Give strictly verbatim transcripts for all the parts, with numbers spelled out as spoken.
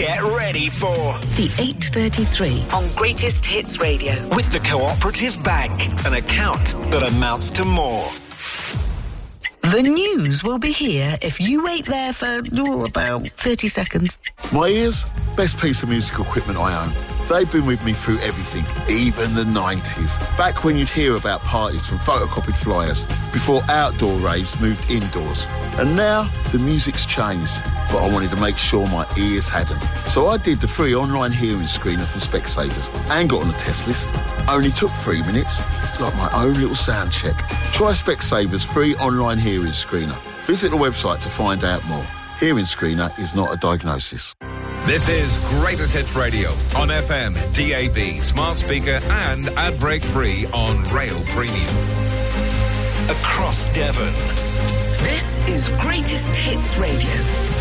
Get ready for the eight thirty-three on Greatest Hits Radio. With the Cooperative Bank, an account that amounts to more. The news will be here if you wait there for oh, about thirty seconds. My ears, best piece of musical equipment I own. They've been with me through everything, even the nineties. Back when you'd hear about parties from photocopied flyers, before outdoor raves moved indoors. And now, the music's changed, but I wanted to make sure my ears hadn't. So I did the free online hearing screener from Specsavers and got on the test list. Only took three minutes. It's like my own little sound check. Try Specsavers free online hearing screener. Visit the website to find out more. Hearing screener is not a diagnosis. This is Greatest Hits Radio on F M, D A B, smart speaker and ad break free on Rail Premium. Across Devon. This is Greatest Hits Radio.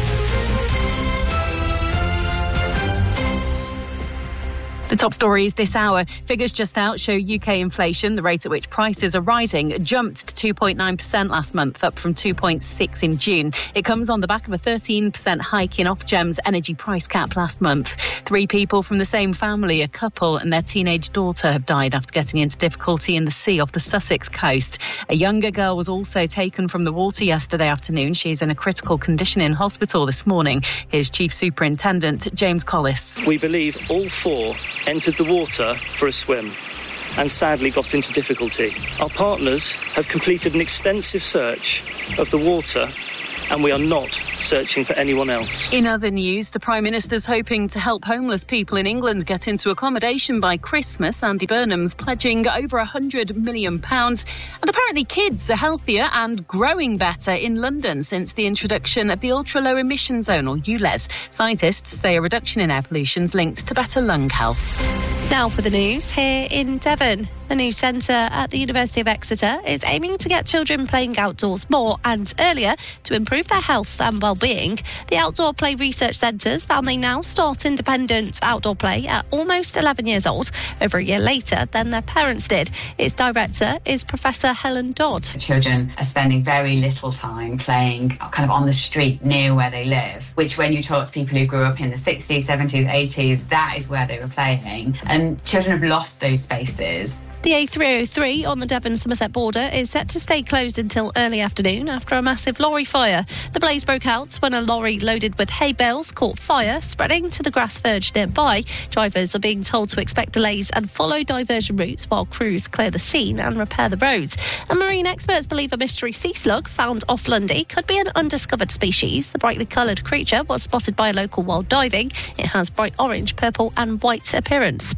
The top stories this hour. Figures just out show U K inflation, the rate at which prices are rising, jumped to two point nine percent last month, up from two point six in June. It comes on the back of a thirteen percent hike in Ofgem's energy price cap last month. Three people from the same family, a couple and their teenage daughter, have died after getting into difficulty in the sea off the Sussex coast. A younger girl was also taken from the water yesterday afternoon. She's in a critical condition in hospital this morning. Here's Chief Superintendent James Collis. We believe all four entered the water for a swim and sadly got into difficulty. Our partners have completed an extensive search of the water and we are not searching for anyone else. In other news, the Prime Minister's hoping to help homeless people in England get into accommodation by Christmas. Andy Burnham's pledging over one hundred million pounds. And apparently kids are healthier and growing better in London since the introduction of the ultra-low emission zone, or U L E Z. Scientists say a reduction in air pollution is linked to better lung health. Now for the news here in Devon. The new centre at the University of Exeter is aiming to get children playing outdoors more and earlier to improve their health and well-being. The Outdoor Play Research Centres found they now start independent outdoor play at almost eleven years old, over a year later than their parents did. Its director is Professor Helen Dodd. Children are spending very little time playing kind of on the street near where they live, which when you talk to people who grew up in the sixties, seventies, eighties, that is where they were playing. And children have lost those spaces. The A three oh three on the Devon-Somerset border is set to stay closed until early afternoon after a massive lorry fire. The blaze broke out when a lorry loaded with hay bales caught fire, spreading to the grass verge nearby. Drivers are being told to expect delays and follow diversion routes while crews clear the scene and repair the roads. And marine experts believe a mystery sea slug found off Lundy could be an undiscovered species. The brightly coloured creature was spotted by a local while diving. It has bright orange, purple and white appearance.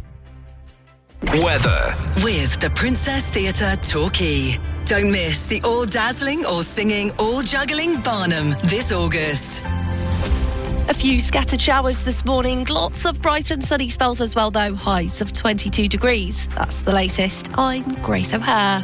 Weather. With the Princess Theatre Torquay. Don't miss the all-dazzling, all-singing, all-juggling Barnum this August. A few scattered showers this morning. Lots of bright and sunny spells as well, though. Highs of twenty-two degrees. That's the latest. I'm Grace O'Hare.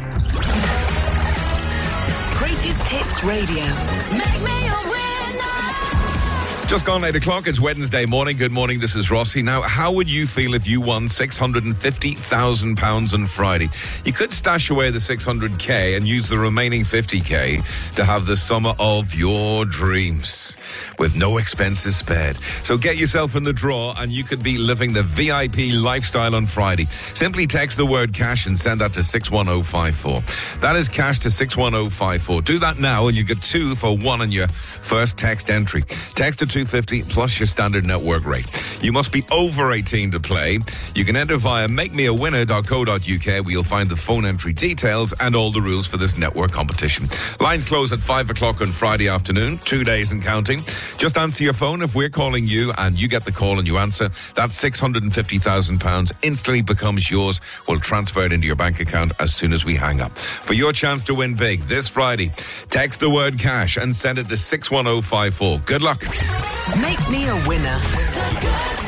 Greatest Hits Radio. Make me a winner. Just gone eight o'clock, it's Wednesday morning. Good morning, this is Rossi. Now, how would you feel if you won six hundred fifty thousand pounds on Friday? You could stash away the six hundred k and use the remaining fifty k to have the summer of your dreams with no expenses spared. So get yourself in the draw and you could be living the V I P lifestyle on Friday. Simply text the word cash and send that to six one oh five four. That is cash to six one oh five four. Do that now and you get two for one on your first text entry. Text to two fifty plus your standard network rate. You must be over eighteen to play. You can enter via make me a winner dot co dot uk where you'll find the phone entry details and all the rules for this network competition. Lines close at five o'clock on Friday afternoon, two days and counting. Just answer your phone if we're calling you and you get the call and you answer. That six hundred fifty thousand pounds instantly becomes yours. We'll transfer it into your bank account as soon as we hang up. For your chance to win big this Friday, text the word cash and send it to six one oh five four. Good luck. Make me a winner.